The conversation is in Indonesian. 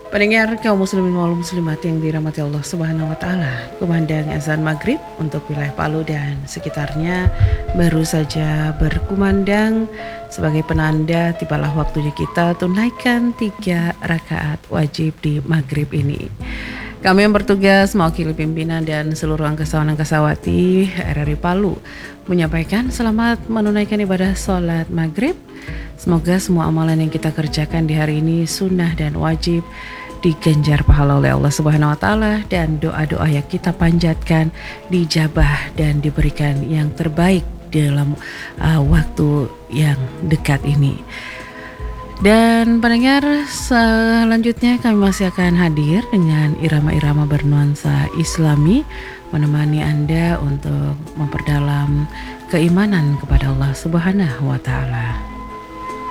Pendengar kaum muslimin wal muslimat yang dirahmati Allah Subhanahu wa taala, kumandang azan maghrib untuk wilayah Palu dan sekitarnya baru saja berkumandang sebagai penanda tibalah waktunya kita tunaikan 3 rakaat wajib di maghrib ini. Kami yang bertugas mewakili pimpinan dan seluruh angkasawan-angkasawati RRI Palu menyampaikan selamat menunaikan ibadah sholat maghrib. Semoga semua amalan yang kita kerjakan di hari ini sunnah dan wajib diganjar pahala oleh Allah Subhanahu wa taala dan doa-doa yang kita panjatkan dijabah dan diberikan yang terbaik dalam waktu yang dekat ini. Dan pendengar, selanjutnya kami masih akan hadir dengan irama-irama bernuansa Islami menemani Anda untuk memperdalam keimanan kepada Allah Subhanahu wa taala.